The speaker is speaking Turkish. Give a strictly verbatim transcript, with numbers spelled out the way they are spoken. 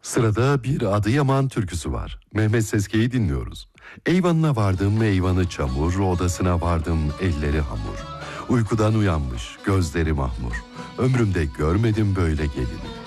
Sırada bir Adıyaman türküsü var. Mehmet Sezke'yi dinliyoruz. Eyvanına vardım, eyvanı çamur, odasına vardım, elleri hamur. Uykudan uyanmış, gözleri mahmur. Ömrümde görmedim böyle gelini.